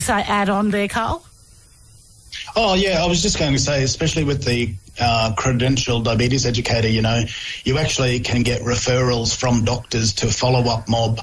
add on there, Carl? Oh, yeah, I was just going to say, especially with the credentialed diabetes educator, you actually can get referrals from doctors to follow up mob,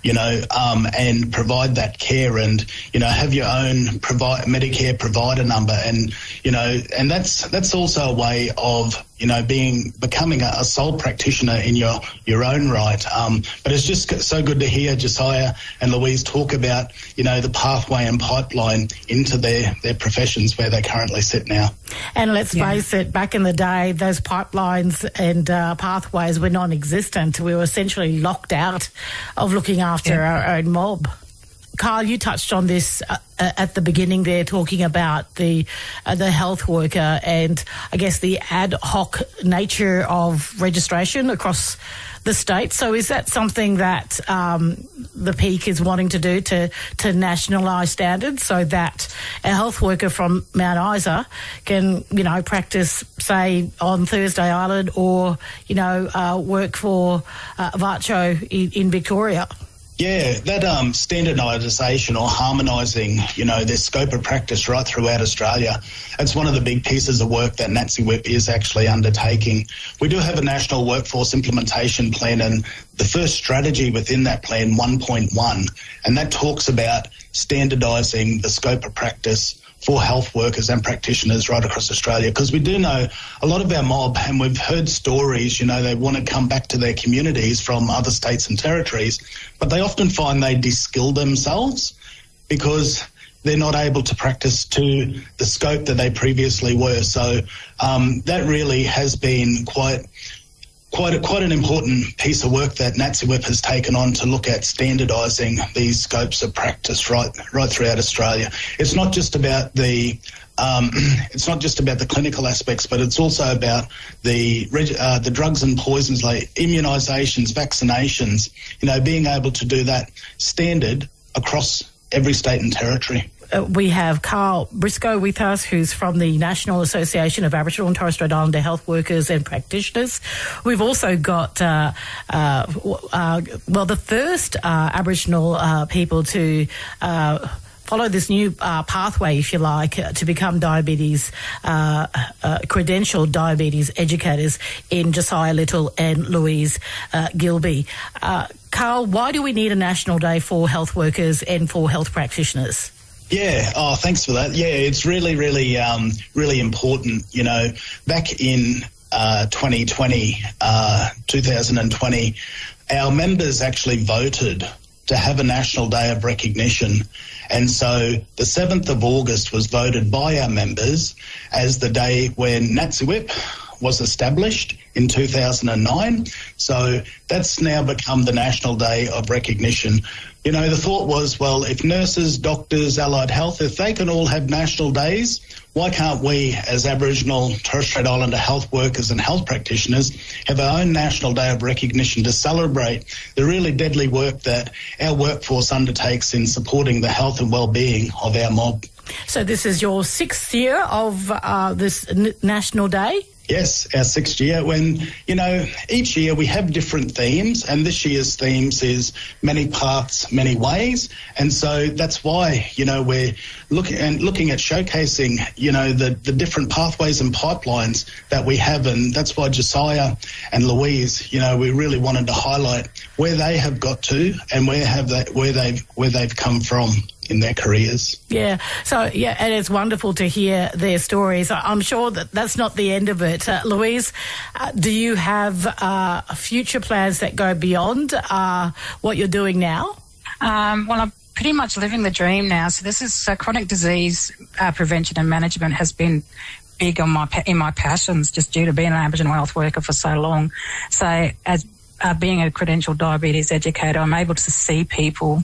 and provide that care and, have your own Medicare provider number. And, and that's also a way of, becoming a sole practitioner in your own right. But it's just so good to hear Josiah and Louise talk about, the pathway and pipeline into their professions where they currently sit now. And let's face it, back in the day, those pipelines and pathways were non-existent. We were essentially locked out of looking after our own mob. Carl, you touched on this at the beginning there, talking about the health worker and I guess the ad hoc nature of registration across the state. So is that something that the Peak is wanting to do to nationalise standards so that a health worker from Mount Isa can, practice, say, on Thursday Island or, work for Varcho in Victoria? Yeah, that standardisation or harmonising, their scope of practice right throughout Australia, it's one of the big pieces of work that NATSIWIP is actually undertaking. We do have a National Workforce Implementation Plan, and the first strategy within that plan, 1.1, and that talks about standardising the scope of practice for health workers and practitioners right across Australia, because we do know a lot of our mob, and we've heard stories, they want to come back to their communities from other states and territories, but they often find they de-skill themselves because they're not able to practice to the scope that they previously were. So that really has been quite an important piece of work that NATSIWIP has taken on to look at standardising these scopes of practice right throughout Australia. It's not just about the clinical aspects, but it's also about the drugs and poisons like immunisations, vaccinations. Being able to do that standard across every state and territory. We have Carl Briscoe with us, who's from the National Association of Aboriginal and Torres Strait Islander Health Workers and Practitioners. We've also got, the first Aboriginal people to follow this new pathway, if you like, to become credentialed diabetes educators in Josiah Little and Louise Gilby. Carl, why do we need a national day for health workers and for health practitioners? Yeah. Oh, thanks for that. Yeah, it's really, really, really important. Back in 2020, our members actually voted to have a National Day of Recognition. And so the 7th of August was voted by our members as the day when NATSIWIP was established in 2009. So that's now become the National Day of Recognition. The thought was, well, if nurses, doctors, allied health, if they can all have national days, why can't we, as Aboriginal Torres Strait Islander health workers and health practitioners, have our own National Day of Recognition to celebrate the really deadly work that our workforce undertakes in supporting the health and well-being of our mob? So this is your 6th year of this National Day? Yes, our 6th year when, each year we have different themes, and this year's themes is many paths, many ways. And so that's why, we're looking at showcasing, the different pathways and pipelines that we have. And that's why Josiah and Louise, we really wanted to highlight where they have got to and where they've come from in their careers. Yeah. So, and it's wonderful to hear their stories. I'm sure that that's not the end of it. Louise, do you have future plans that go beyond what you're doing now? Well, I'm pretty much living the dream now. So this is chronic disease prevention and management has been big in my passions just due to being an Aboriginal health worker for so long. So as being a credentialed diabetes educator, I'm able to see people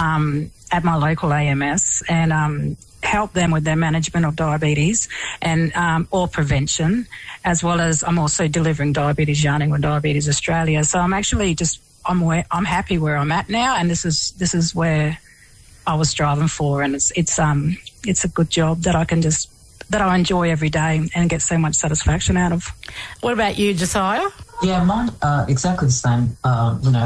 at my local AMS and help them with their management of diabetes and or prevention, as well as I'm also delivering diabetes yarning with Diabetes Australia. So I'm actually I'm happy where I'm at now, and this is where I was striving for, and it's a good job that I enjoy every day and get so much satisfaction out of. What about you, Josiah? Yeah, mine exactly the same.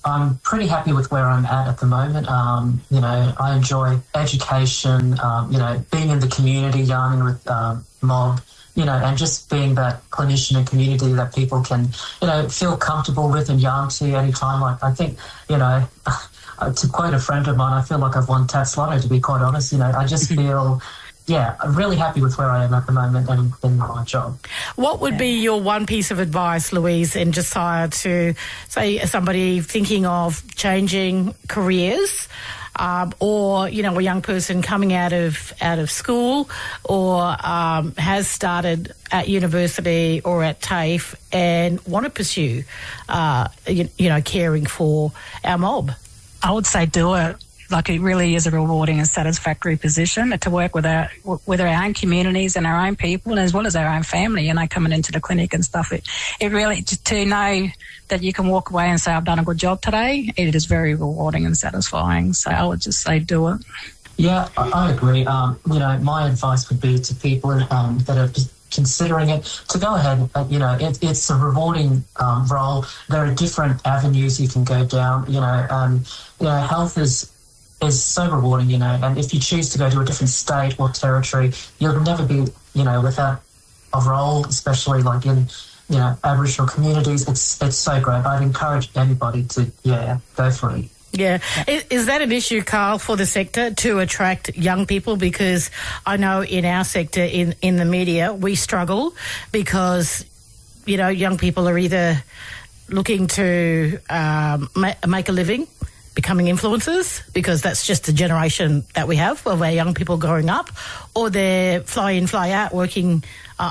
I'm pretty happy with where I'm at the moment. I enjoy education, being in the community, yarning with Mob, and just being that clinician and community that people can, feel comfortable with and yarn to anytime. Like, I think, to quote a friend of mine, I feel like I've won tax lotto, to be quite honest. I just feel... Yeah, I'm really happy with where I am at the moment and in my job. What would be your one piece of advice, Louise and Josiah, to, say, somebody thinking of changing careers, or, a young person coming out of school or has started at university or at TAFE and want to pursue, caring for our mob? I would say do it. Like, it really is a rewarding and satisfactory position to work with our own communities and our own people, as well as our own family, coming into the clinic and stuff. It really, to know that you can walk away and say, I've done a good job today, it is very rewarding and satisfying. So I would just say do it. Yeah, I agree. My advice would be to people that are just considering it, to go ahead. It's a rewarding role. There are different avenues you can go down. Health is so rewarding, and if you choose to go to a different state or territory, you'll never be, without a role, especially like in, Aboriginal communities. It's so great. I'd encourage anybody to, go for it. Yeah. Is that an issue, Carl, for the sector to attract young people? Because I know in our sector, in the media, we struggle because, young people are either looking to make a living, becoming influencers, because that's just the generation that we have of our young people growing up, or they're fly in, fly out working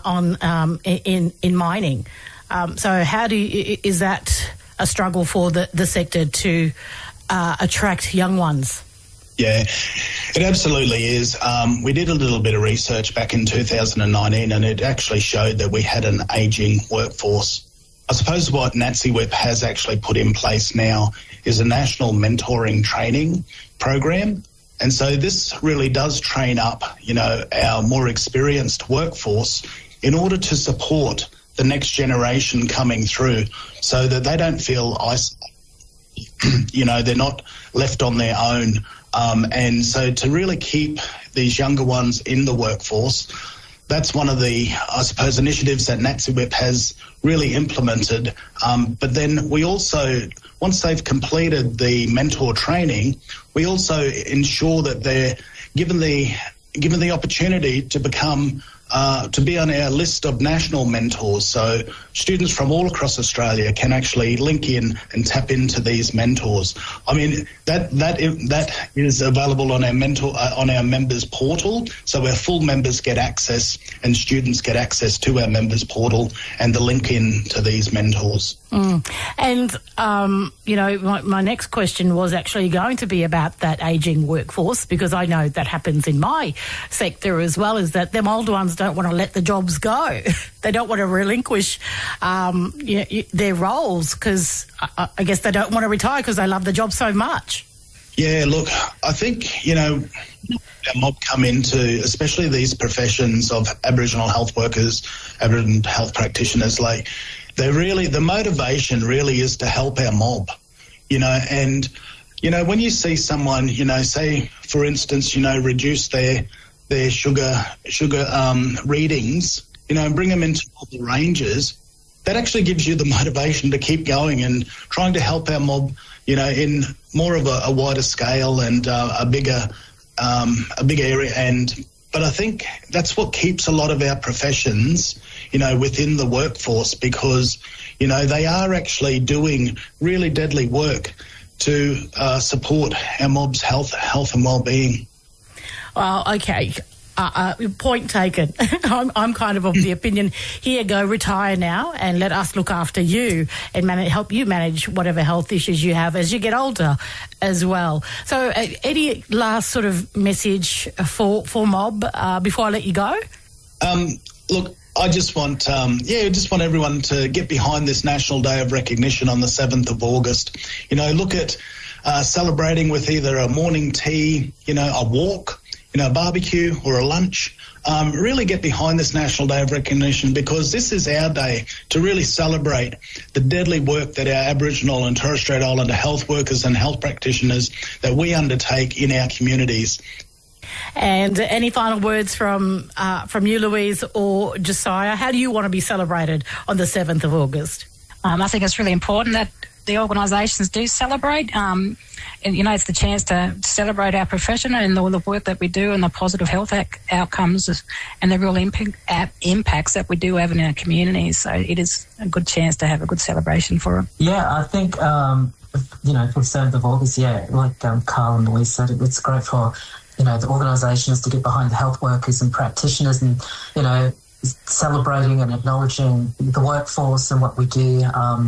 in mining. So how is that a struggle for the sector to attract young ones? Yeah, it absolutely is. We did a little bit of research back in 2019 and it actually showed that we had an ageing workforce. I suppose what NATSIWIP has actually put in place now is a national mentoring training program. And so this really does train up, our more experienced workforce in order to support the next generation coming through so that they don't feel isolated. They're not left on their own. And so to really keep these younger ones in the workforce, that's one of the, I suppose, initiatives that NATSIWIP has really implemented. But then we also, once they've completed the mentor training, we also ensure that they're given the opportunity to become to be on our list of national mentors. So students from all across Australia can actually link in and tap into these mentors. I mean, that is available on our members portal. So our full members get access and students get access to our members portal and the link in to these mentors. And, my next question was actually going to be about that ageing workforce, because I know that happens in my sector as well, is that them older ones don't want to let the jobs go. They don't want to relinquish their roles because I guess they don't want to retire because they love the job so much. Yeah, look, I think, our mob come into, especially these professions of Aboriginal health workers, Aboriginal health practitioners, like, the motivation really is to help our mob, and, when you see someone, say, for instance, reduce their sugar readings, and bring them into the ranges, that actually gives you the motivation to keep going and trying to help our mob, in more of a wider scale and a bigger area. But I think that's what keeps a lot of our professions, within the workforce, because, they are actually doing really deadly work to support our mob's health and well-being. Well, okay. Point taken. I'm kind of the opinion, here, go retire now and let us look after you and help you manage whatever health issues you have as you get older as well. So any last sort of message for Mob before I let you go? Look, I just want everyone to get behind this National Day of Recognition on the 7th of August. Look at celebrating with either a morning tea, a walk, a barbecue or a lunch. Really get behind this National Day of Recognition, because this is our day to really celebrate the deadly work that our Aboriginal and Torres Strait Islander health workers and health practitioners that we undertake in our communities. And any final words from you, Louise, or Josiah? How do you want to be celebrated on the 7th of August? I think it's really important that the organisations do celebrate. And, it's the chance to celebrate our profession and all the work that we do and the positive health outcomes and the real impacts that we do have in our communities. So it is a good chance to have a good celebration for it. Yeah, I think, for the 7th of August, like Carl and Louise said, it's great for, the organisations to get behind the health workers and practitioners and, celebrating and acknowledging the workforce and what we do.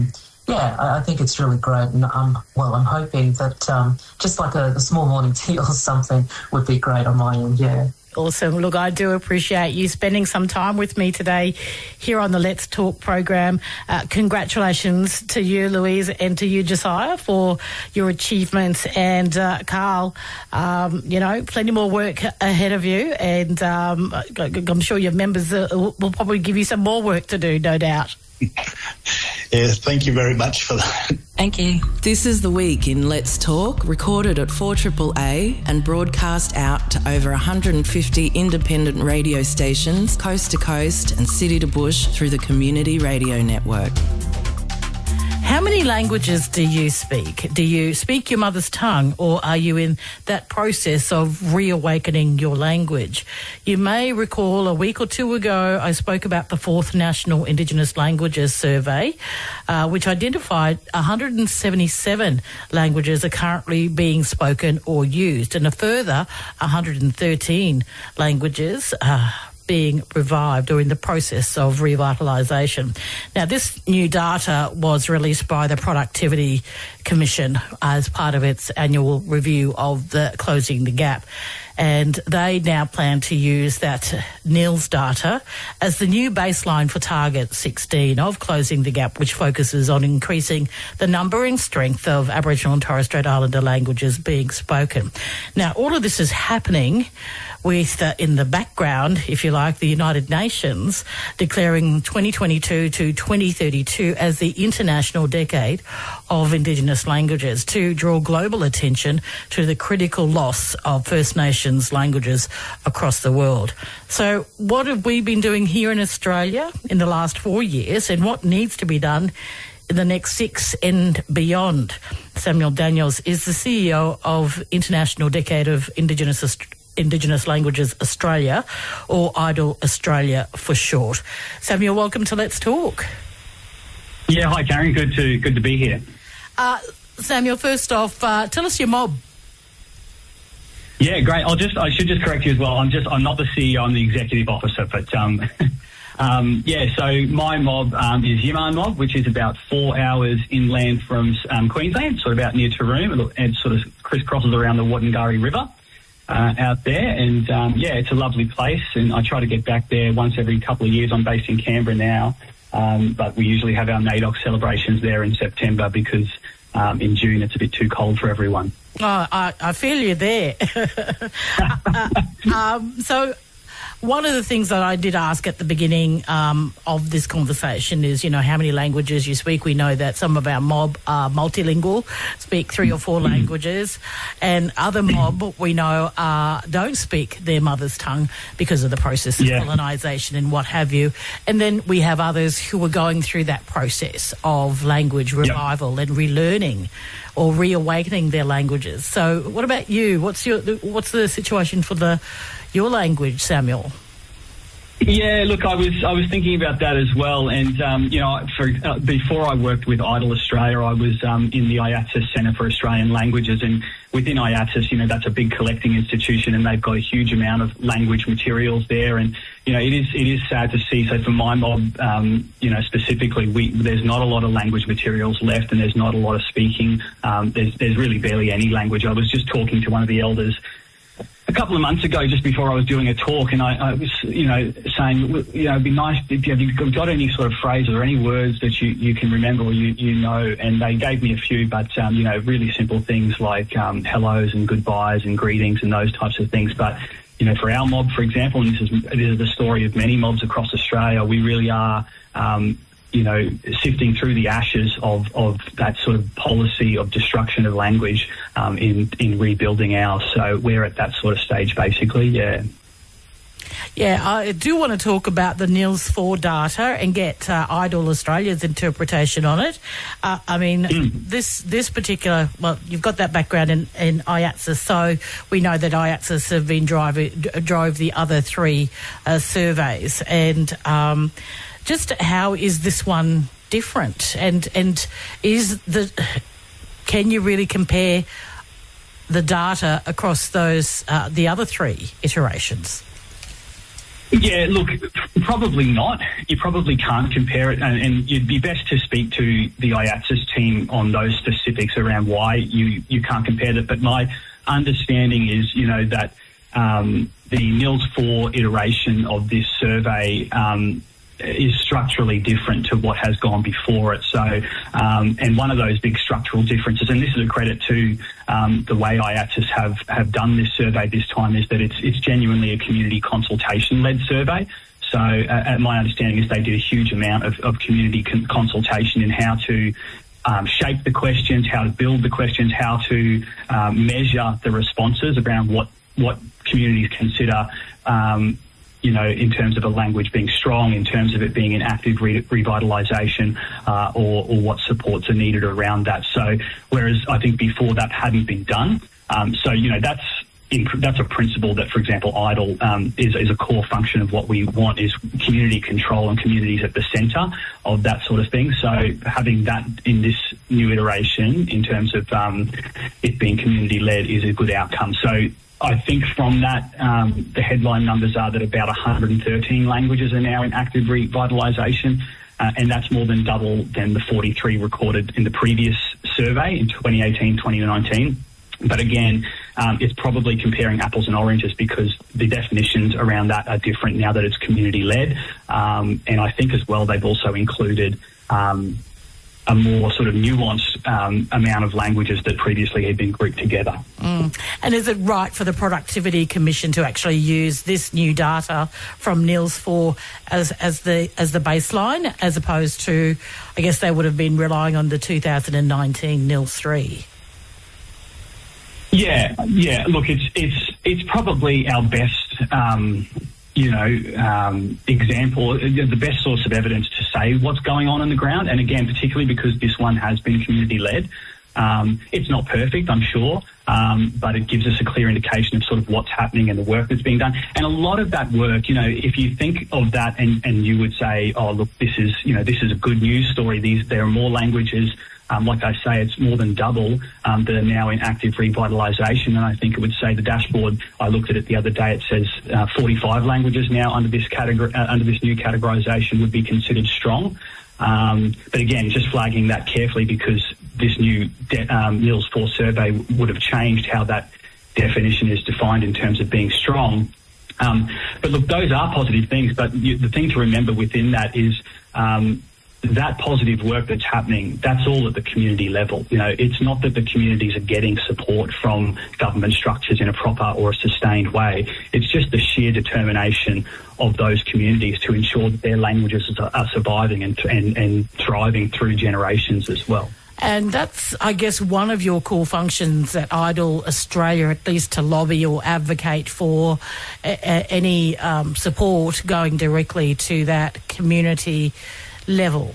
I think it's really great, and I'm hoping that just like a small morning tea or something would be great on my end. Yeah. Awesome. Look, I do appreciate you spending some time with me today here on the Let's Talk program. Congratulations to you, Louise, and to you, Josiah, for your achievements. And Carl, plenty more work ahead of you. And I'm sure your members will probably give you some more work to do, no doubt. Yes, thank you very much for that. Thank you. This is The Week in Let's Talk, recorded at 4AAA and broadcast out to over 150 independent radio stations, coast to coast and city to bush through the Community Radio Network. How many languages do you speak? Do you speak your mother's tongue, or are you in that process of reawakening your language? You may recall a week or two ago I spoke about the 4th National Indigenous Languages Survey, which identified 177 languages are currently being spoken or used, and a further 113 languages being revived or in the process of revitalisation. Now, this new data was released by the Productivity Commission as part of its annual review of the Closing the Gap. And they now plan to use that NILS data as the new baseline for Target 16 of Closing the Gap, which focuses on increasing the number and strength of Aboriginal and Torres Strait Islander languages being spoken. Now, all of this is happening with, in the background, if you like, the United Nations declaring 2022 to 2032 as the International Decade of Indigenous Languages to draw global attention to the critical loss of First Nations languages across the world. So what have we been doing here in Australia in the last 4 years, and what needs to be done in the next 6 and beyond? Samuel Daniels is the CEO of International Decade of Indigenous Languages Australia, or IDLE Australia for short. Samuel, welcome to Let's Talk. Yeah, hi Karen, good to be here. Samuel, first off, tell us your mob. Yeah, great. I should just correct you as well. I'm not the CEO, I'm the executive officer, but so my mob is Yiman Mob, which is about 4 hours inland from Queensland, sort of out near Taroom. It sort of crisscrosses around the Wodongarry River. Out there, and it's a lovely place, and I try to get back there once every couple of years. I'm based in Canberra now, but we usually have our NAIDOC celebrations there in September because in June it's a bit too cold for everyone. Oh, I feel you there. So one of the things that I did ask at the beginning of this conversation is, how many languages you speak. We know that some of our mob are multilingual, speak 3 or 4 languages, and other mob we know don't speak their mother's tongue because of the process of colonisation and what have you. And then we have others who are going through that process of language revival and relearning or reawakening their languages. So what about you? What's the situation for your language, Samuel? Yeah, look, I was thinking about that as well, and before I worked with IDLE Australia, I was in the IATSIS Centre for Australian Languages, and within IATSIS, that's a big collecting institution, and they've got a huge amount of language materials there, and it is sad to see. So for my mob, specifically, there's not a lot of language materials left, and there's not a lot of speaking. There's really barely any language. I was just talking to one of the elders a couple of months ago, just before I was doing a talk, and I was, saying, it'd be nice if you've got any sort of phrases or any words that you can remember or you know, and they gave me a few, but, really simple things like hellos and goodbyes and greetings and those types of things. But for our mob, for example, and this is the story of many mobs across Australia, we really are, sifting through the ashes of that sort of policy of destruction of language in rebuilding ours. So we're at that sort of stage, basically, yeah. Yeah, I do want to talk about the NILS 4 data and get IDLE Australia's interpretation on it. This particular, well, you've got that background in IATSIS, so we know that IATSIS have been drove the other 3 surveys. And just how is this one different? And can you really compare the data across those the other 3 iterations? Yeah, look, probably not. You probably can't compare it, and you'd be best to speak to the IATSIS team on those specifics around why you can't compare it. But my understanding is, that the NILS 4 iteration of this survey is structurally different to what has gone before it. So, and one of those big structural differences, and this is a credit to the way IATSIS have done this survey this time, is that it's genuinely a community consultation-led survey. So my understanding is they did a huge amount of community consultation in how to shape the questions, how to build the questions, how to measure the responses around what communities consider in terms of a language being strong, in terms of it being in active revitalisation, or what supports are needed around that. So, whereas I think before that hadn't been done, that's a principle that, for example, IDLE is a core function of what we want, is community control and communities at the centre of that sort of thing. So having that in this new iteration, in terms of it being community-led, is a good outcome. So I think from that, the headline numbers are that about 113 languages are now in active revitalisation, and that's more than double than the 43 recorded in the previous survey in 2018-2019. But again, it's probably comparing apples and oranges, because the definitions around that are different now that it's community-led. And I think as well they've also included a more sort of nuanced amount of languages that previously had been grouped together. And is it right for the Productivity Commission to actually use this new data from NILS 4 as the baseline, as opposed to, I guess they would have been relying on the 2019 NILS 3? Yeah. Look, it's probably our best, example, the best source of evidence to say what's going on the ground. And again, particularly because this one has been community-led. It's not perfect, I'm sure, but it gives us a clear indication of sort of what's happening and the work that's being done. And a lot of that work, if you think of that and you would say, oh, look, this is a good news story. There are more languages. Like I say, it's more than double that are now in active revitalisation. And I think it would say the dashboard, I looked at it the other day, it says 45 languages now under this category, under this new categorisation would be considered strong. But again, just flagging that carefully, because this new NILS 4 survey would have changed how that definition is defined in terms of being strong. But look, those are positive things. But the thing to remember within that is that positive work that's happening, that's all at the community level. It's not that the communities are getting support from government structures in a proper or a sustained way. It's just the sheer determination of those communities to ensure that their languages are surviving and thriving through generations as well. And that's, I guess, one of your core functions at IDLE Australia, at least to lobby or advocate for any support going directly to that community level.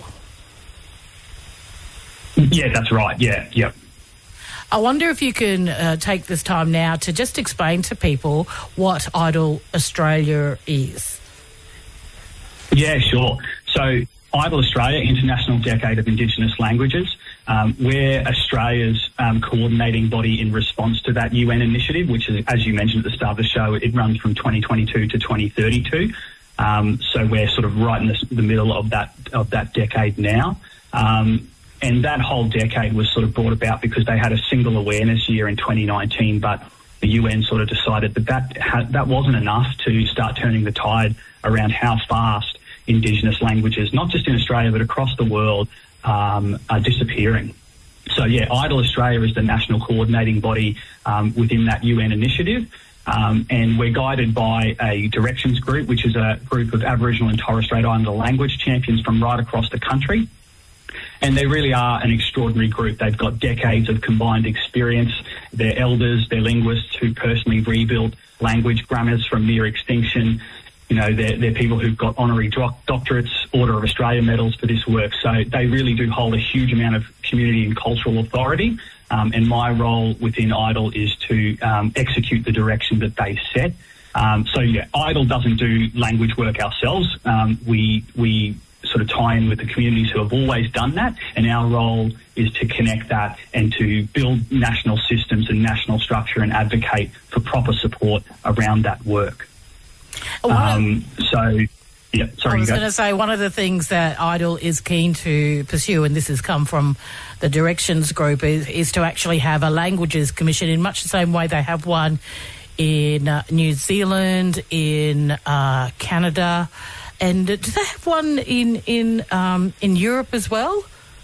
Yeah, that's right. Yeah, yep. I wonder if you can take this time now to just explain to people what IDLE Australia is. Yeah, sure. So IDLE Australia, International Decade of Indigenous Languages, we're Australia's coordinating body in response to that UN initiative, which is, as you mentioned at the start of the show, it runs from 2022 to 2032. So we're sort of right in the middle of that decade now. And that whole decade was sort of brought about because they had a single awareness year in 2019, but the UN sort of decided that wasn't enough to start turning the tide around how fast Indigenous languages, not just in Australia but across the world, are disappearing. So yeah, IDLE Australia is the national coordinating body within that UN initiative. and we're guided by a directions group, which is a group of Aboriginal and Torres Strait Islander language champions from right across the country. And they really are an extraordinary group. They've got decades of combined experience. They're elders, they're linguists who personally rebuilt language grammars from near extinction. You know, they're people who've got honorary doctorates, Order of Australia medals for this work. So they really do hold a huge amount of community and cultural authority. And my role within IDLE is to execute the direction that they set. So yeah, IDLE doesn't do language work ourselves. We sort of tie in with the communities who have always done that, and our role is to connect that and to build national systems and national structure and advocate for proper support around that work. I was going to say, one of the things that IDLE is keen to pursue, and this has come from the Directions Group, is to actually have a languages commission in much the same way they have one in New Zealand, in Canada, and do they have one in Europe as well?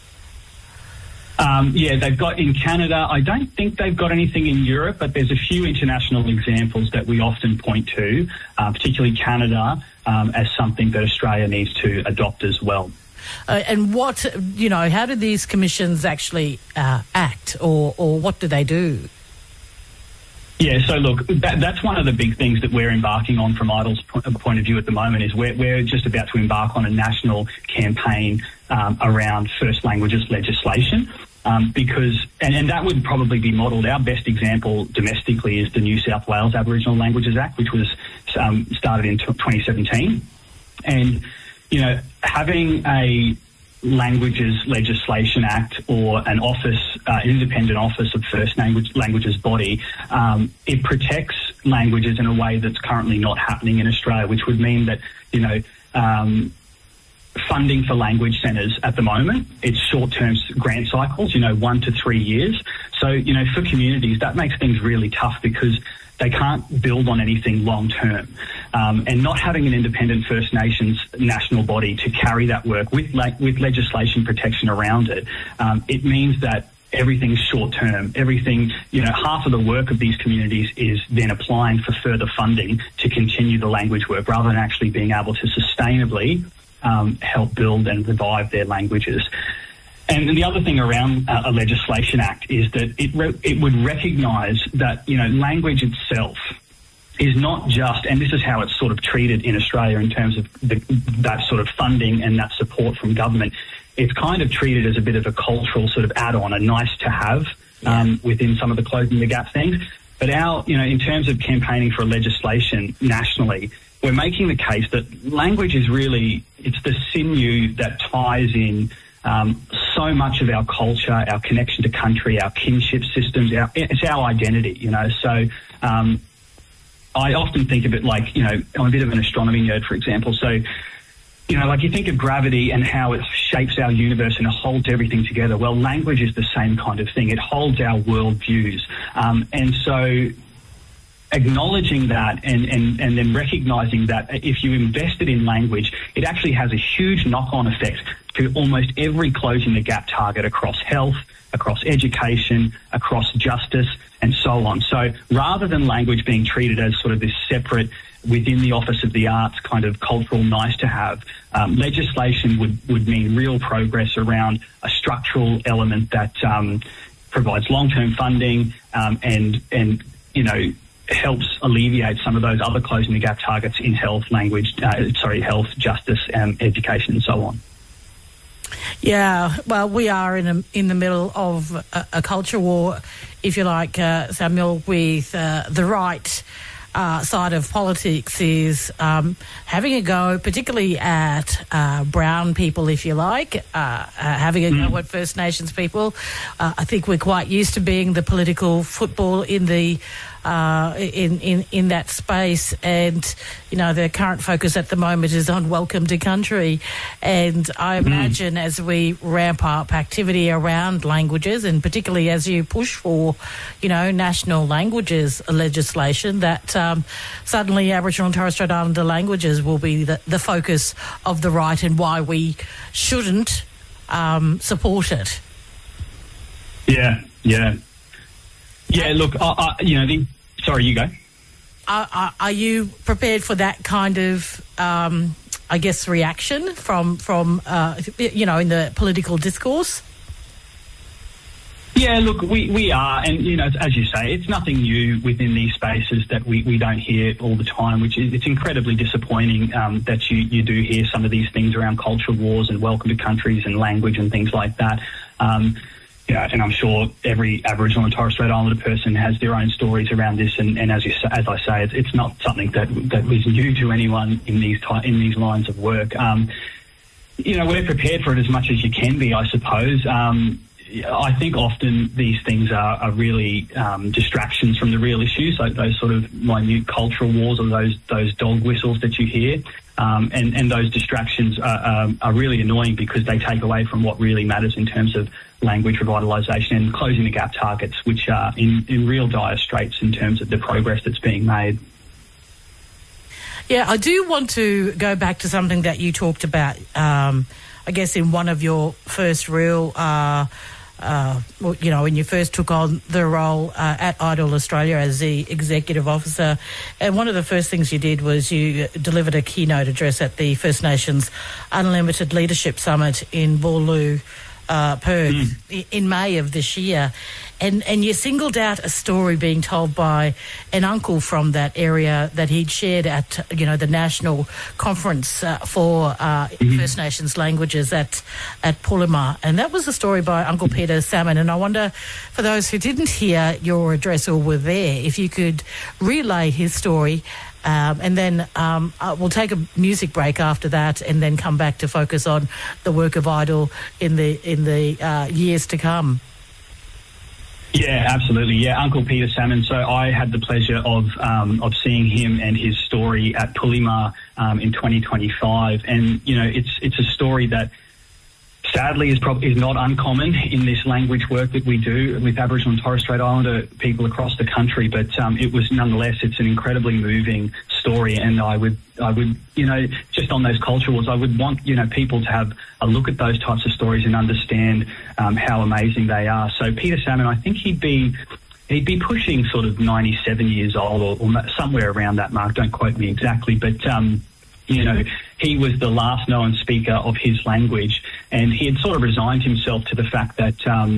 Yeah, they've got in Canada. I don't think they've got anything in Europe, but there's a few international examples that we often point to, particularly Canada, as something that Australia needs to adopt as well. And what, how do these commissions actually act, or what do they do? Yeah, so look, that's one of the big things that we're embarking on from IDLE's point of view at the moment. Is we're just about to embark on a national campaign around First Languages legislation, because that would probably be modelled. Our best example domestically is the New South Wales Aboriginal Languages Act, which was started in 2017, and having a Languages Legislation Act or an office, independent office of First Languages body, it protects languages in a way that's currently not happening in Australia, which would mean that, funding for language centres at the moment, it's short-term grant cycles, 1 to 3 years. So, for communities, that makes things really tough because they can't build on anything long-term. And not having an independent First Nations national body to carry that work with legislation protection around it, it means that everything's short-term. Everything, half of the work of these communities is then applying for further funding to continue the language work rather than actually being able to sustainably help build and revive their languages. And the other thing around a legislation act is that it would recognise that, language itself is not just, and this is how it's sort of treated in Australia in terms of that sort of funding and that support from government. It's kind of treated as a bit of a cultural sort of add-on, a nice to have within some of the closing the gap things. But in terms of campaigning for legislation nationally, we're making the case that language is really, it's the sinew that ties in so much of our culture, our connection to country, our kinship systems, it's our identity, So I often think of it like, I'm a bit of an astronomy nerd, for example. So, you think of gravity and how it shapes our universe and it holds everything together. Well, language is the same kind of thing. It holds our world views. And so acknowledging that and then recognising that if you invested in language, it actually has a huge knock-on effect to almost every closing the gap target across health, across education, across justice, and so on. So rather than language being treated as sort of this separate within the Office of the Arts kind of cultural nice to have, legislation would mean real progress around a structural element that provides long-term funding and helps alleviate some of those other closing the gap targets in health, health, justice, education, and so on. Yeah, well, we are in the middle of a culture war, if you like, Samuel, with the right side of politics is having a go, particularly at brown people, if you like, having a go at First Nations people. I think we're quite used to being the political football in the in that space, and the current focus at the moment is on welcome to country. And I imagine as we ramp up activity around languages, and particularly as you push for national languages legislation, that suddenly Aboriginal and Torres Strait Islander languages will be the focus of the right, and why we shouldn't support it. Yeah. Look, sorry, you go. are you prepared for that kind of, I guess, reaction from in the political discourse? Yeah, look, we are, and, as you say, it's nothing new within these spaces that we don't hear all the time, which is, it's incredibly disappointing that you do hear some of these things around cultural wars and welcome to countries and language and things like that. And I'm sure every Aboriginal and Torres Strait Islander person has their own stories around this, and as I say, it's not something that is new to anyone in these lines of work. We're prepared for it as much as you can be, I suppose. I think often these things are really distractions from the real issues, like those sort of minute cultural wars or those dog whistles that you hear. And those distractions are really annoying because they take away from what really matters in terms of language revitalisation and closing the gap targets, which are in real dire straits in terms of the progress that's being made. Yeah, I do want to go back to something that you talked about, I guess, in one of your first real... when you first took on the role at Idol Australia as the executive officer, and one of the first things you did was you delivered a keynote address at the First Nations Unlimited Leadership Summit in Boorloo, Perth, in May of this year. And you singled out a story being told by an uncle from that area that he'd shared at, the national conference for First Nations languages at Pulima. And that was a story by Uncle Peter Salmon. And I wonder, for those who didn't hear your address or were there, if you could relay his story. And then we'll take a music break after that, and then come back to focus on the work of Idol in the years to come. Yeah, absolutely. Yeah, Uncle Peter Salmon. So I had the pleasure of seeing him and his story at Pulima in 2025, and it's a story that sadly is not uncommon in this language work that we do with Aboriginal and Torres Strait Islander people across the country. But it was nonetheless, it's an incredibly moving story, and I would just on those cultural wars, I would want people to have a look at those types of stories and understand how amazing they are. So Peter Salmon, I think he'd be pushing sort of 97 years old or somewhere around that mark. Don't quote me exactly, but he was the last known speaker of his language, and he had sort of resigned himself to the fact that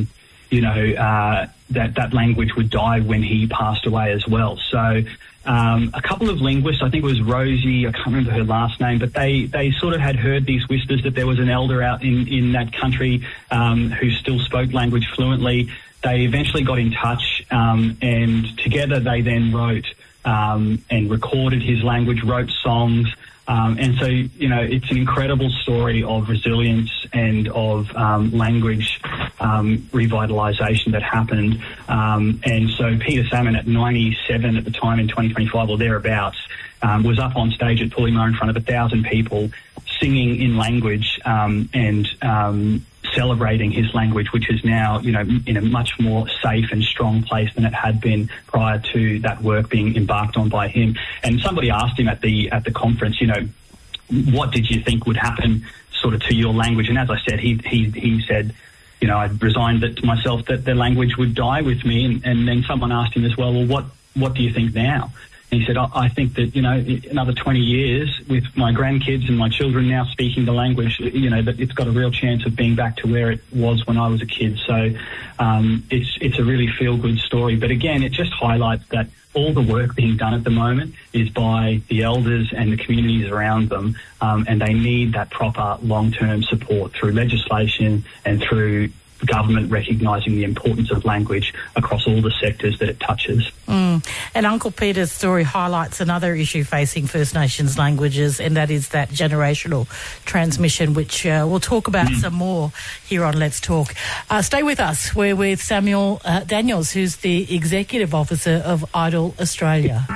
that language would die when he passed away as well. So a couple of linguists, I think it was Rosie, I can't remember her last name, but they sort of had heard these whispers that there was an elder out in that country who still spoke language fluently. They eventually got in touch, and together they then wrote and recorded his language, wrote songs. And so, it's an incredible story of resilience and of language revitalisation that happened. And so Peter Salmon, at 97 at the time in 2025 or thereabouts, was up on stage at Pulima in front of 1,000 people singing in language and celebrating his language, which is now, in a much more safe and strong place than it had been prior to that work being embarked on by him. And somebody asked him at the conference, what did you think would happen sort of to your language? And as I said, he said, I'd resigned it to myself that the language would die with me. And then someone asked him as well, what do you think now? And he said, I think that, another 20 years with my grandkids and my children now speaking the language, that it's got a real chance of being back to where it was when I was a kid. So it's a really feel-good story. But again, it just highlights that all the work being done at the moment is by the elders and the communities around them, and they need that proper long-term support through legislation and through government recognising the importance of language across all the sectors that it touches. And Uncle Peter's story highlights another issue facing First Nations languages, and that is that generational transmission, which we'll talk about some more here on Let's Talk. Stay with us. We're with Samuel Daniels, who's the Executive Officer of Idol Australia.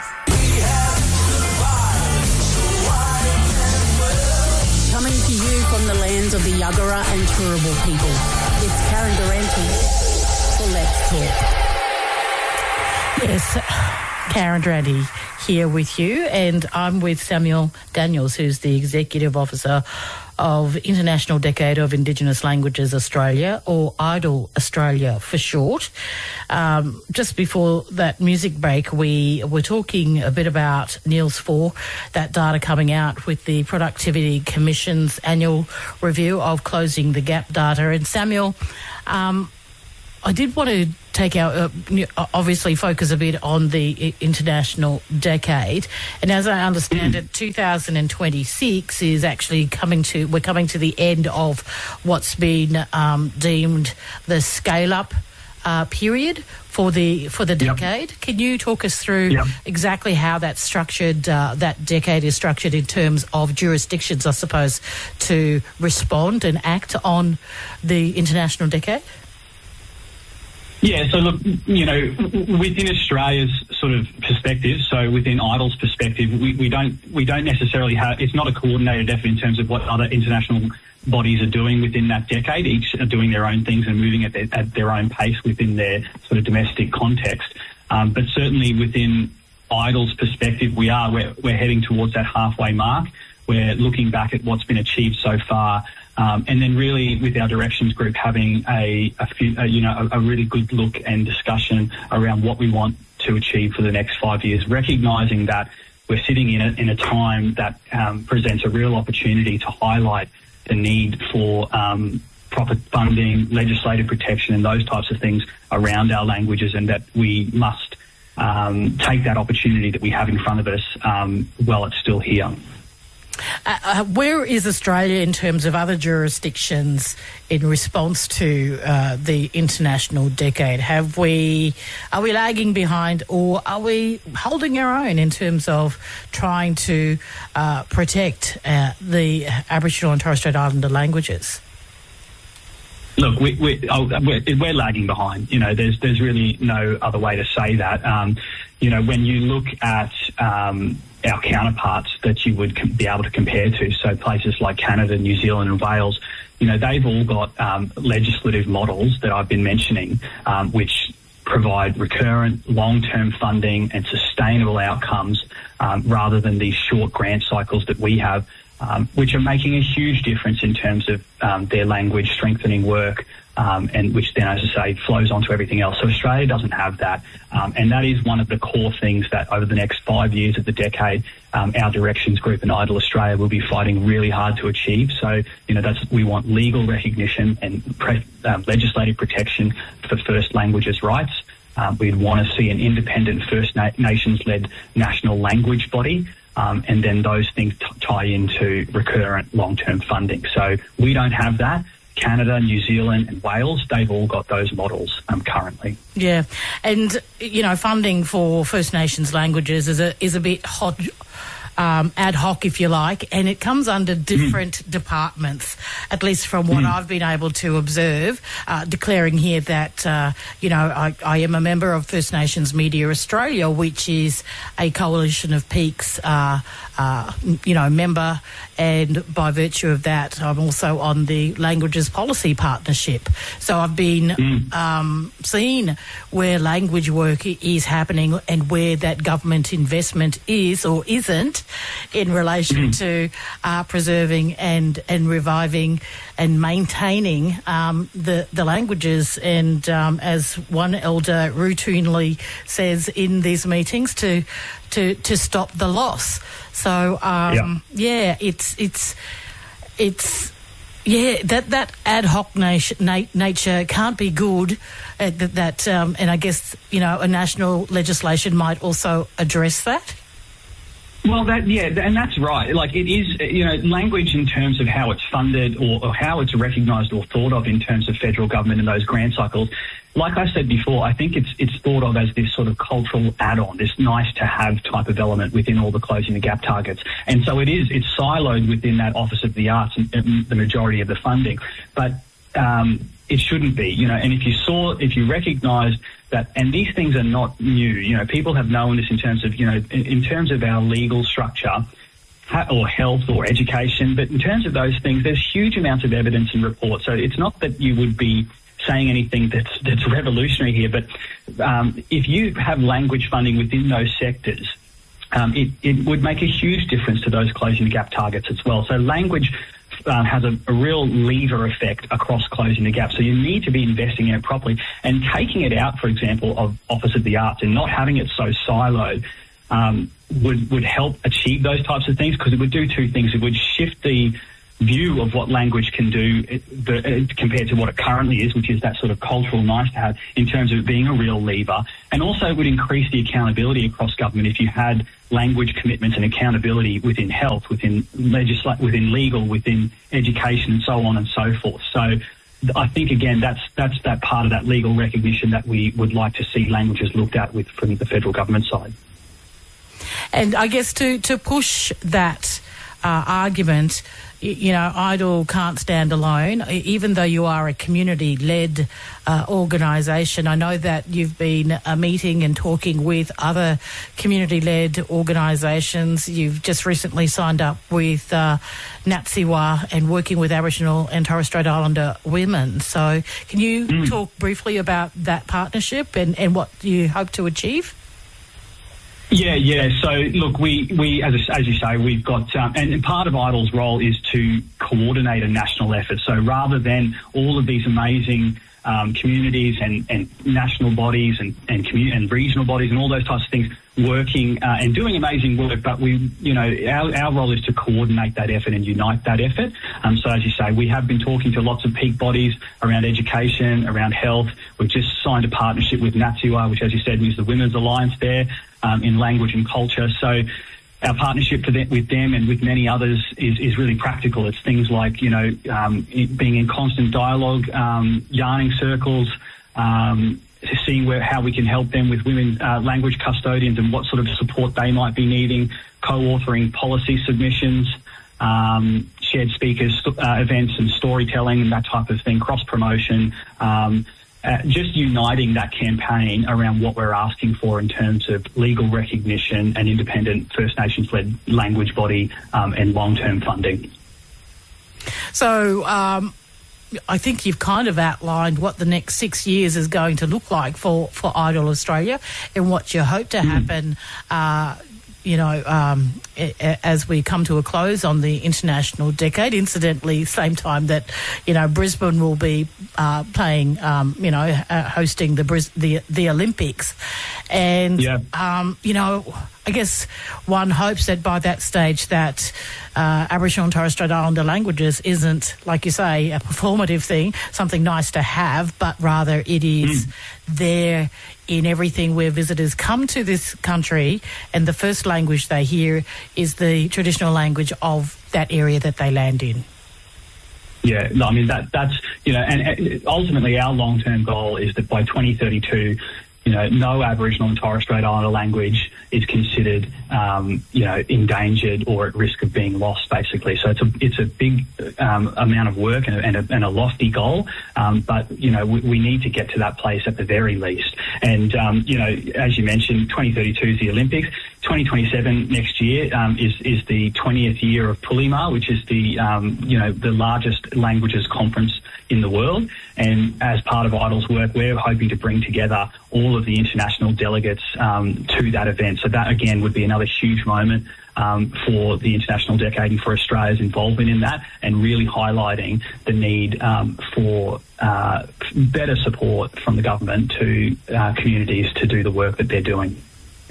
Coming to you from the lands of the Yuggera and Turrbal people, it's Karen Durante for Let's Talk. Yes, Karen Durante here with you, and I'm with Samuel Daniels, who's the Executive Officer of International Decade of Indigenous Languages Australia, or IDLE Australia for short. Just before that music break, we were talking a bit about NEILS 4, that data coming out with the Productivity Commission's annual review of Closing the Gap data. And Samuel, I did want to take our, obviously focus a bit on the International Decade. And as I understand it, 2026 is actually we're coming to the end of what's been deemed the scale-up period for the decade. Yep. Can you talk us through exactly how that's structured, that decade is structured in terms of jurisdictions, I suppose, to respond and act on the International Decade? Yeah, so look, within Australia's sort of perspective, so within IDLE's perspective, we don't necessarily have, it's not a coordinated effort in terms of what other international bodies are doing within that decade. Each are doing their own things and moving at their own pace within their sort of domestic context. But certainly within IDLE's perspective, we're heading towards that halfway mark. We're looking back at what's been achieved so far. And then really with our directions group having a really good look and discussion around what we want to achieve for the next 5 years, recognising that we're sitting in a time that presents a real opportunity to highlight the need for proper funding, legislative protection and those types of things around our languages, and that we must take that opportunity that we have in front of us while it's still here. Where is Australia in terms of other jurisdictions in response to the International Decade? Are we lagging behind, or are we holding our own in terms of trying to protect the Aboriginal and Torres Strait Islander languages? Look, we're lagging behind. There's really no other way to say that. When you look at our counterparts that you would be able to compare to, so places like Canada, New Zealand and Wales, they've all got legislative models that I've been mentioning, which provide recurrent, long-term funding and sustainable outcomes rather than these short grant cycles that we have, which are making a huge difference in terms of their language strengthening work, and which then, as I say, flows onto everything else. So Australia doesn't have that, and that is one of the core things that over the next 5 years of the decade, our directions group and IDLE Australia will be fighting really hard to achieve. So, we want legal recognition and legislative protection for First Languages rights. We'd want to see an independent First Nations-led national language body. And then those things tie into recurrent long-term funding. So we don't have that. Canada, New Zealand and Wales, they've all got those models currently. Yeah. And, funding for First Nations languages is a bit hot, ad hoc, if you like, and it comes under different departments, at least from what I've been able to observe, declaring here that, I am a member of First Nations Media Australia, which is a coalition of peaks, member, and by virtue of that, I'm also on the Languages Policy Partnership. So I've been seeing where language work is happening and where that government investment is or isn't in relation to preserving and reviving and maintaining the languages. And as one elder routinely says in these meetings, to stop the loss. So that ad hoc nature can't be good. And I guess a national legislation might also address that. Well, and that's right. Like, it is, language in terms of how it's funded or how it's recognised or thought of in terms of federal government and those grant cycles. Like I said before, I think it's thought of as this sort of cultural add-on, this nice-to-have type of element within all the Closing the Gap targets. And so it's siloed within that Office of the Arts and the majority of the funding. But it shouldn't be, and if you recognised that, and these things are not new, people have known this in terms of, in terms of our legal structure, or health or education, but in terms of those things, there's huge amounts of evidence and reports. So it's not that you would be saying anything that's revolutionary here, but if you have language funding within those sectors, it would make a huge difference to those closing the gap targets as well. So language has a real lever effect across closing the gap. So you need to be investing in it properly, and taking it out, for example, of Office of the Arts and not having it so siloed would help achieve those types of things, because it would do two things. It would shift the view of what language can do compared to what it currently is, which is that sort of cultural nice to have, in terms of it being a real lever. And also it would increase the accountability across government if you had language commitments and accountability within health, within within legal, within education, and so on and so forth. So I think, again, that's that part of that legal recognition that we would like to see languages looked at from the federal government side. And I guess to push that argument, you know, IDLE can't stand alone, even though you are a community-led organisation. I know that you've been meeting and talking with other community-led organisations. You've just recently signed up with NATSIWA and working with Aboriginal and Torres Strait Islander women. So can you talk briefly about that partnership and what you hope to achieve? Yeah. So, look, we as you say, we've got, and part of IDLE's role is to coordinate a national effort. So rather than all of these amazing communities and national bodies and regional bodies and all those types of things working and doing amazing work, but our role is to coordinate that effort and unite that effort. So as you say, we have been talking to lots of peak bodies around education, around health. We've just signed a partnership with NATSIWA, which, as you said, is the Women's Alliance there in language and culture. So our partnership with them and with many others is really practical. It's things like, being in constant dialogue, yarning circles, seeing how we can help them with women language custodians and what sort of support they might be needing, co-authoring policy submissions, shared speakers events and storytelling and that type of thing, cross-promotion, just uniting that campaign around what we're asking for in terms of legal recognition and independent First Nations-led language body and long-term funding. So I think you've kind of outlined what the next 6 years is going to look like for IDLE Australia and what you hope to happen as we come to a close on the international decade. Incidentally, same time that, Brisbane will be playing, hosting the Olympics. And, I guess one hopes that by that stage that Aboriginal and Torres Strait Islander languages isn't, like you say, a performative thing, something nice to have, but rather it is there in everything where visitors come to this country, and the first language they hear is the traditional language of that area that they land in. Yeah, I mean, that's, and ultimately our long-term goal is that by 2032, no Aboriginal and Torres Strait Islander language is considered, endangered or at risk of being lost, basically. So it's a big amount of work and a lofty goal, but we need to get to that place at the very least. And as you mentioned, 2032 is the Olympics. 2027 next year is the 20th year of Pulima, which is the largest languages conference in the world. And as part of IDLE's work, we're hoping to bring together all of the international delegates to that event. So that, again, would be another huge moment for the International Decade and for Australia's involvement in that, and really highlighting the need for better support from the government to communities to do the work that they're doing.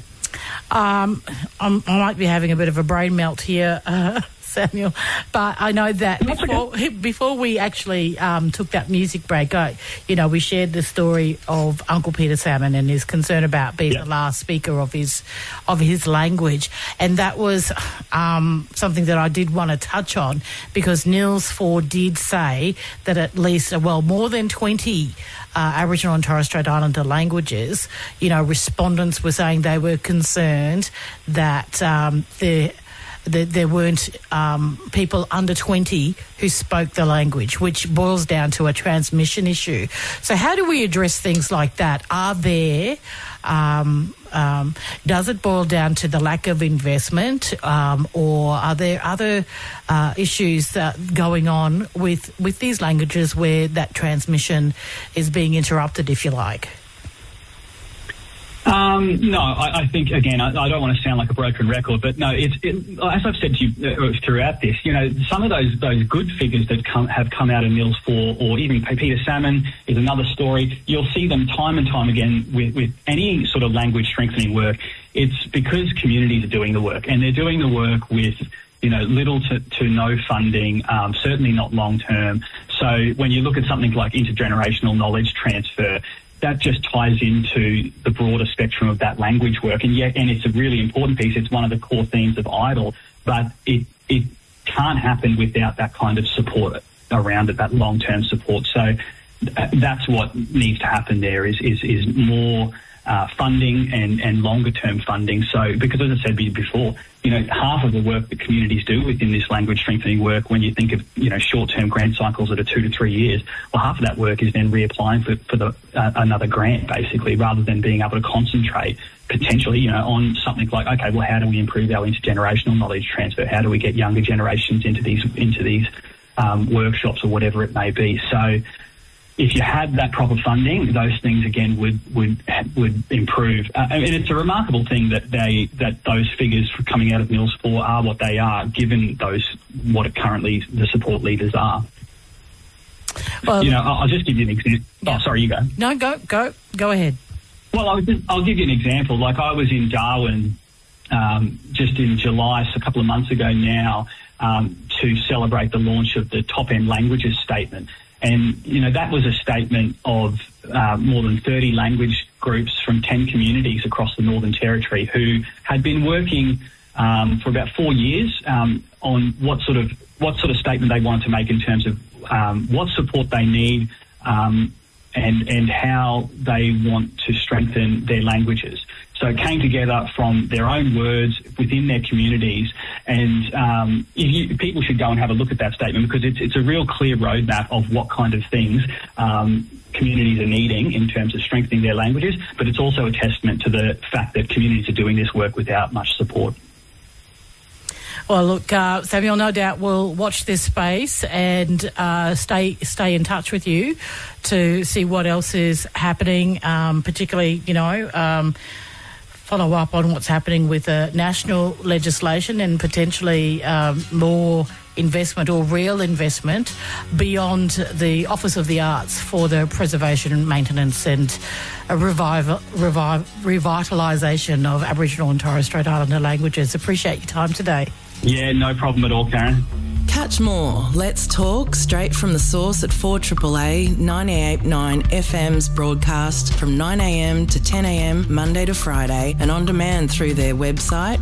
I might be having a bit of a brain melt here, Samuel, but I know that before we actually took that music break, we shared the story of Uncle Peter Salmon and his concern about being the last speaker of his language, and that was something that I did want to touch on, because Niels Ford did say that at least more than 20 Aboriginal and Torres Strait Islander languages, respondents were saying they were concerned that there weren't people under 20 who spoke the language, which boils down to a transmission issue. So how do we address things like that? Are there Does it boil down to the lack of investment, or are there other issues going on with these languages where that transmission is being interrupted, if you like? No, I think, again, I don't want to sound like a broken record, but no, as I've said to you throughout this, some of those good figures that have come out of Mills 4, or even Peter Salmon is another story. You'll see them time and time again with any sort of language strengthening work. It's because communities are doing the work, and they're doing the work with little to no funding, certainly not long term. So when you look at something like intergenerational knowledge transfer, that just ties into the broader spectrum of that language work. And it's a really important piece. It's one of the core themes of IDLE, but it can't happen without that kind of support around it, that long-term support. So that's what needs to happen there is more funding and longer-term funding. So, because as I said before, half of the work that communities do within this language strengthening work, when you think of, short-term grant cycles that are 2 to 3 years, well, half of that work is then reapplying for another grant, basically, rather than being able to concentrate potentially, on something like, okay, well, how do we improve our intergenerational knowledge transfer? How do we get younger generations into these workshops or whatever it may be? So, if you had that proper funding, those things again would improve. And it's a remarkable thing that those figures coming out of Mills 4 are what they are, given what currently the support levers are. Well, I'll just give you an example. Yeah. Oh, sorry, you go. No, go ahead. Well, I'll give you an example. Like, I was in Darwin just in July, so a couple of months ago now, to celebrate the launch of the Top End Languages Statement. And, that was a statement of more than 30 language groups from 10 communities across the Northern Territory who had been working for about 4 years on what sort of statement they wanted to make in terms of what support they need and how they want to strengthen their languages. So it came together from their own words within their communities, and people should go and have a look at that statement, because it's a real clear roadmap of what kind of things communities are needing in terms of strengthening their languages, but it's also a testament to the fact that communities are doing this work without much support. Well, look, Samuel, no doubt we'll watch this space and stay in touch with you to see what else is happening, particularly, follow up on what's happening with national legislation and potentially more investment or real investment beyond the Office of the Arts for the preservation and maintenance and revitalisation of Aboriginal and Torres Strait Islander languages. Appreciate your time today. Yeah, no problem at all, Karen. Catch more Let's Talk straight from the source at 4AAA 98.9 FM's broadcast from 9am to 10am Monday to Friday, and on demand through their website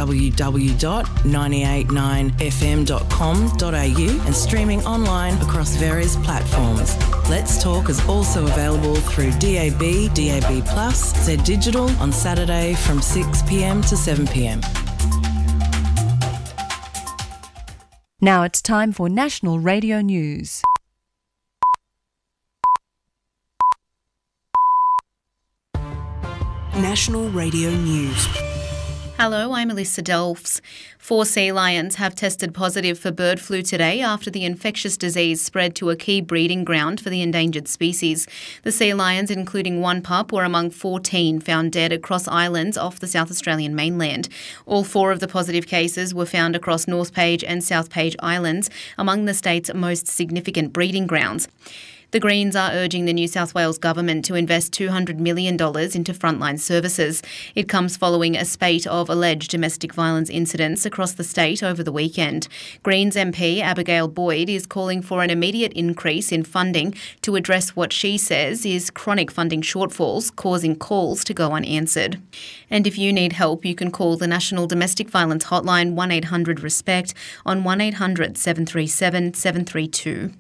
www.989fm.com.au and streaming online across various platforms. Let's Talk is also available through DAB, DAB+, Z Digital on Saturday from 6pm to 7pm. Now it's time for National Radio News. National Radio News. Hello, I'm Alyssa Delphs. 4 sea lions have tested positive for bird flu today after the infectious disease spread to a key breeding ground for the endangered species. The sea lions, including 1 pup, were among 14 found dead across islands off the South Australian mainland. All 4 of the positive cases were found across North Page and South Page Islands, among the state's most significant breeding grounds. The Greens are urging the New South Wales government to invest $200 million into frontline services. It comes following a spate of alleged domestic violence incidents across the state over the weekend. Greens MP Abigail Boyd is calling for an immediate increase in funding to address what she says is chronic funding shortfalls causing calls to go unanswered. And if you need help, you can call the National Domestic Violence Hotline 1800-RESPECT on 1800 737 732.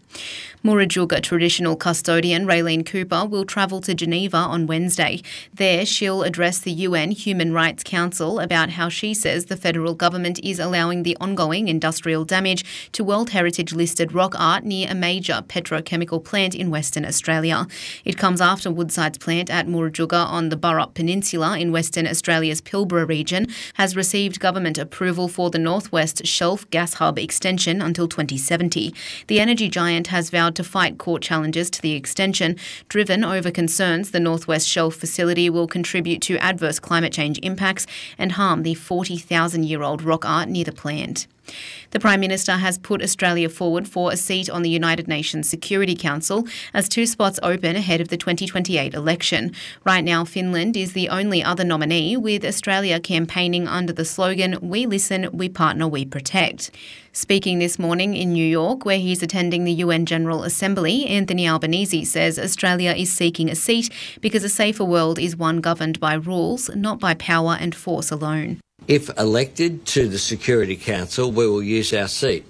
Murujuga traditional custodian Raylene Cooper will travel to Geneva on Wednesday. There, she'll address the UN Human Rights Council about how she says the federal government is allowing the ongoing industrial damage to World Heritage listed rock art near a major petrochemical plant in Western Australia. It comes after Woodside's plant at Murujuga on the Burrup Peninsula in Western Australia's Pilbara region has received government approval for the North West Shelf Gas Hub extension until 2070. The energy giant has vowed to fight court challenges to the extension, driven over concerns the North West Shelf facility will contribute to adverse climate change impacts and harm the 40,000-year-old rock art near the plant. The Prime Minister has put Australia forward for a seat on the United Nations Security Council as 2 spots open ahead of the 2028 election. Right now, Finland is the only other nominee, with Australia campaigning under the slogan, "We listen, we partner, we protect." Speaking this morning in New York, where he's attending the UN General Assembly, Anthony Albanese says Australia is seeking a seat because a safer world is one governed by rules, not by power and force alone. If elected to the Security Council, we will use our seat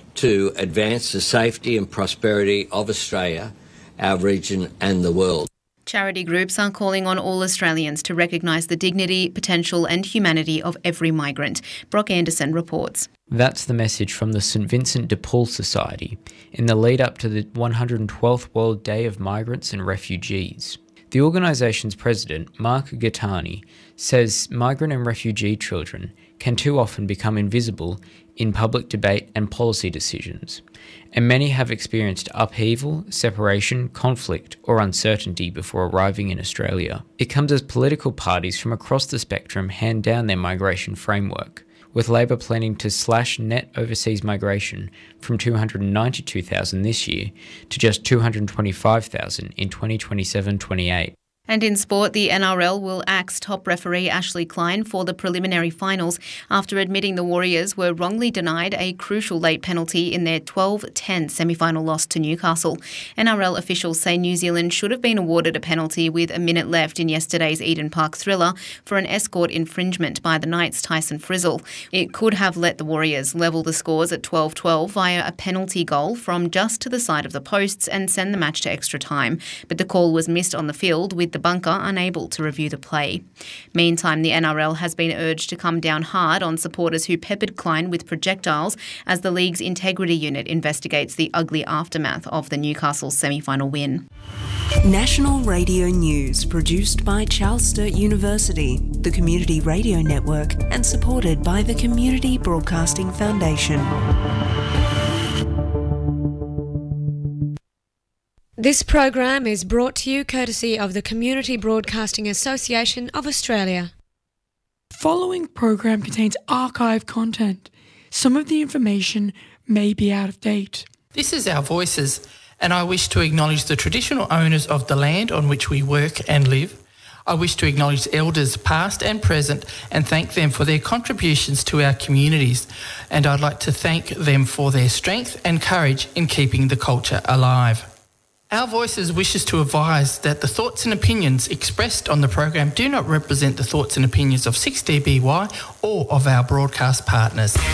to advance the safety and prosperity of Australia, our region and the world. Charity groups are calling on all Australians to recognise the dignity, potential and humanity of every migrant. Brock Anderson reports. That's the message from the St Vincent de Paul Society in the lead up to the 112th World Day of Migrants and Refugees. The organisation's president, Mark Gattani, says migrant and refugee children can too often become invisible in public debate and policy decisions, and many have experienced upheaval, separation, conflict or uncertainty before arriving in Australia. It comes as political parties from across the spectrum hand down their migration framework, with Labor planning to slash net overseas migration from 292,000 this year to just 225,000 in 2027-28. And in sport, the NRL will axe top referee Ashley Klein for the preliminary finals after admitting the Warriors were wrongly denied a crucial late penalty in their 12-10 semi-final loss to Newcastle. NRL officials say New Zealand should have been awarded a penalty with a minute left in yesterday's Eden Park thriller for an escort infringement by the Knights' Tyson Frizzle. It could have let the Warriors level the scores at 12-12 via a penalty goal from just to the side of the posts and send the match to extra time. But the call was missed on the field, with the bunker unable to review the play. Meantime, the NRL has been urged to come down hard on supporters who peppered Klein with projectiles as the league's integrity unit investigates the ugly aftermath of the Newcastle semi-final win. National Radio News, produced by Charles Sturt University, the Community Radio Network, and supported by the Community Broadcasting Foundation. This program is brought to you courtesy of the Community Broadcasting Association of Australia. Following program contains archive content. Some of the information may be out of date. This is Our Voices, and I wish to acknowledge the traditional owners of the land on which we work and live. I wish to acknowledge elders past and present and thank them for their contributions to our communities. And I'd like to thank them for their strength and courage in keeping the culture alive. Our Voices wishes to advise that the thoughts and opinions expressed on the program do not represent the thoughts and opinions of 6DBY or of our broadcast partners.